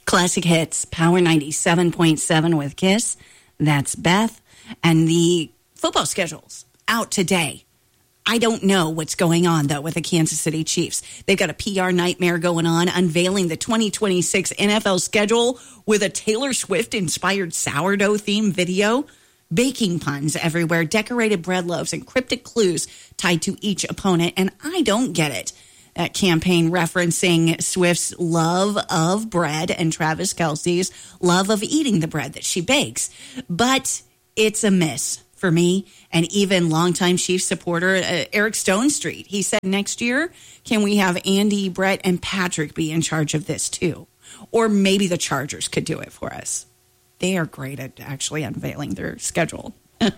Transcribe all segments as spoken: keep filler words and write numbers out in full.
Classic Hits, Power ninety-seven point seven with Kiss. That's Beth. And the football schedule's out today. I don't know what's going on, though, with the Kansas City Chiefs. They've got a P R nightmare going on, unveiling the twenty twenty-six N F L schedule with a Taylor Swift-inspired sourdough-themed video. Baking puns everywhere, decorated bread loaves, and cryptic clues tied to each opponent. And I don't get it. That campaign referencing Swift's love of bread and Travis Kelce's love of eating the bread that she bakes. But it's a miss for me, and even longtime Chiefs supporter uh, Eric Stonestreet. He said next year, can we have Andy, Brett, and Patrick be in charge of this too? Or maybe the Chargers could do it for us. They are great at actually unveiling their schedule.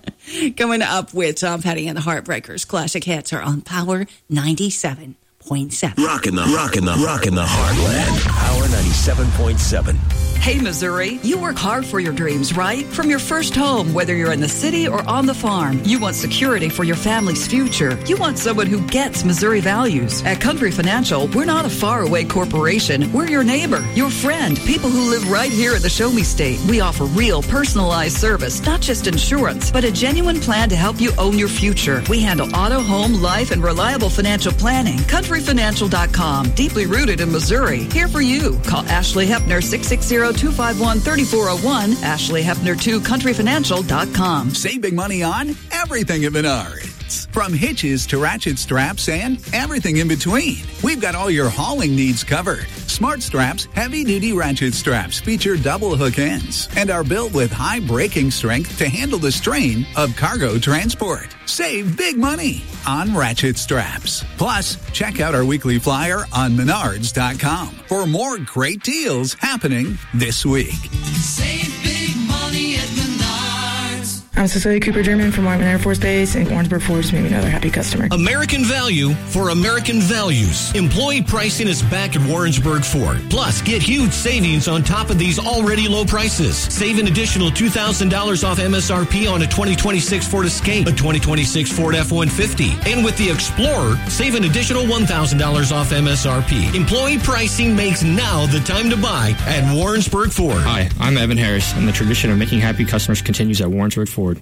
Coming up with Tom Petty and the Heartbreakers. Classic Hits are on Power ninety-seven point seven. Rockin' the, rockin' the, rockin' the Heartland. Power ninety-seven point seven. Hey, Missouri, you work hard for your dreams, right? From your first home, whether you're in the city or on the farm, you want security for your family's future. You want someone who gets Missouri values. At Country Financial, we're not a faraway corporation. We're your neighbor, your friend, people who live right here in the Show Me State. We offer real, personalized service, not just insurance, but a genuine plan to help you own your future. We handle auto, home, life, and reliable financial planning. country financial dot com, deeply rooted in Missouri. Here for you. Call Ashley Hepner, six six zero, two five one, three four zero one, Ashley Hepner two, country financial dot com. Save big money on everything at Menards. From hitches to ratchet straps and everything in between. We've got all your hauling needs covered. Smart Straps heavy-duty ratchet straps feature double hook ends and are built with high braking strength to handle the strain of cargo transport. Save big money on ratchet straps. Plus, check out our weekly flyer on menards dot com for more great deals happening this week. Save big money at Menards. I'm Cecilia Cooper German from Martin Air Force Base, and Warrensburg Ford just made me another happy customer. American value for American values. Employee pricing is back at Warrensburg Ford. Plus, get huge savings on top of these already low prices. Save an additional two thousand dollars off M S R P on a twenty twenty-six Ford Escape, a twenty twenty-six Ford F one fifty. And with the Explorer, save an additional one thousand dollars off M S R P. Employee pricing makes now the time to buy at Warrensburg Ford. Hi, I'm Evan Harris, and the tradition of making happy customers continues at Warrensburg Ford.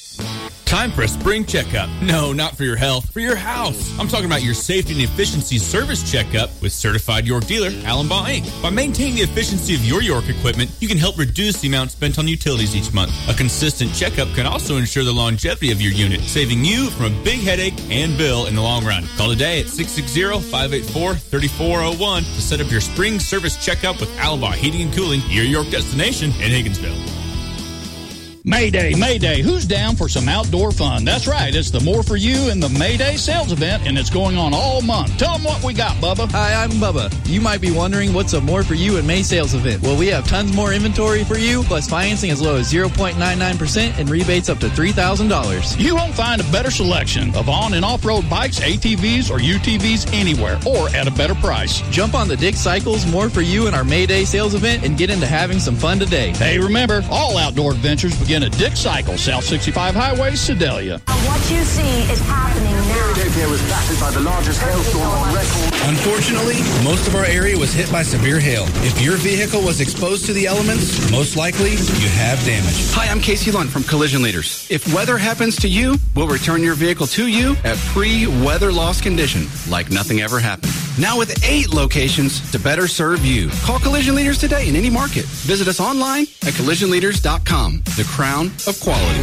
Time for a spring checkup. No, not for your health, for your house. I'm talking about your safety and efficiency service checkup with certified York dealer, Allen Baugh Incorporated. By maintaining the efficiency of your York equipment, you can help reduce the amount spent on utilities each month. A consistent checkup can also ensure the longevity of your unit, saving you from a big headache and bill in the long run. Call today at six six zero, five eight four, three four zero one to set up your spring service checkup with Allen Baugh Heating and Cooling, your York destination in Higginsville. Mayday, Mayday, who's down for some outdoor fun? That's right, it's the More For You and the Mayday sales event, and it's going on all month. Tell them what we got, Bubba. Hi, I'm Bubba. You might be wondering what's a More For You and May sales event. Well, we have tons more inventory for you, plus financing as low as zero point nine nine percent and rebates up to three thousand dollars. You won't find a better selection of on- and off-road bikes, A T Vs, or U T Vs anywhere, or at a better price. Jump on the Dick Cycles More For You and our Mayday sales event and get into having some fun today. Hey, remember, all outdoor adventures begin at Dick Cycles, South sixty-five Highway, Sedalia. What you see is happening now. Philadelphia was battered by the largest hailstorm on record. Unfortunately, most of our area was hit by severe hail. If your vehicle was exposed to the elements, most likely you have damage. Hi, I'm Casey Lund from Collision Leaders. If weather happens to you, we'll return your vehicle to you at pre-weather loss condition, like nothing ever happened. Now with eight locations to better serve you. Call Collision Leaders today in any market. Visit us online at collision leaders dot com. The crown of quality.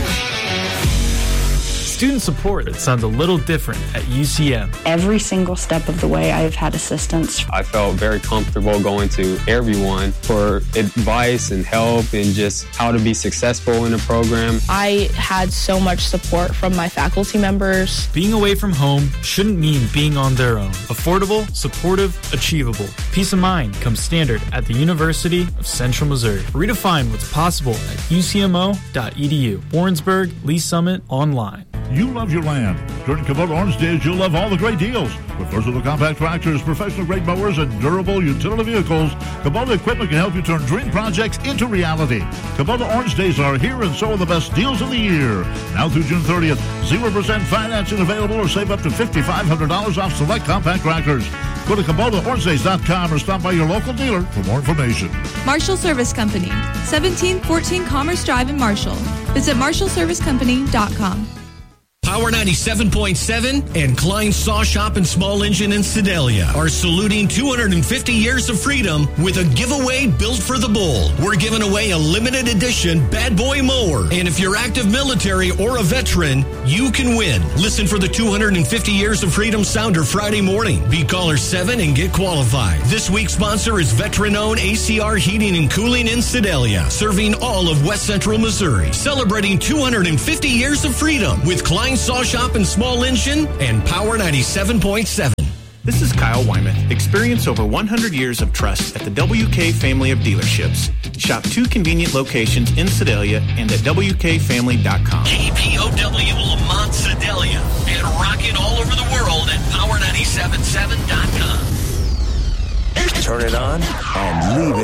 Student support that sounds a little different at U C M. Every single step of the way, I've had assistance. I felt very comfortable going to everyone for advice and help and just how to be successful in the program. I had so much support from my faculty members. Being away from home shouldn't mean being on their own. Affordable, supportive, achievable. Peace of mind comes standard at the University of Central Missouri. Redefine what's possible at u c m o dot e d u. Warrensburg, Lee Summit, online. You love your land. During Kubota Orange Days, you'll love all the great deals. With versatile compact tractors, professional-grade mowers, and durable utility vehicles, Kubota equipment can help you turn dream projects into reality. Kubota Orange Days are here, and so are the best deals of the year. Now through June thirtieth, zero percent financing available, or save up to five thousand five hundred dollars off select compact tractors. Go to Kubota Orange Days dot com or stop by your local dealer for more information. Marshall Service Company, seventeen fourteen Commerce Drive in Marshall. Visit marshall service company dot com. Power ninety-seven point seven and Klein Saw Shop and Small Engine in Sedalia are saluting two hundred fifty years of freedom with a giveaway built for the bull. We're giving away a limited edition Bad Boy mower. And if you're active military or a veteran, you can win. Listen for the two hundred fifty years of freedom sounder Friday morning. Be caller seven and get qualified. This week's sponsor is veteran-owned A C R Heating and Cooling in Sedalia, serving all of West Central Missouri. Celebrating two hundred fifty years of freedom with Klein Saw Shop and Small Engine and Power ninety-seven point seven. This is Kyle Wyman. Experience over one hundred years of trust at the W K family of dealerships. Shop two convenient locations in Sedalia and at W K family dot com. K P O W Lamont Sedalia and rocking all over the world at power nine seven seven dot com. Turn it on and leave it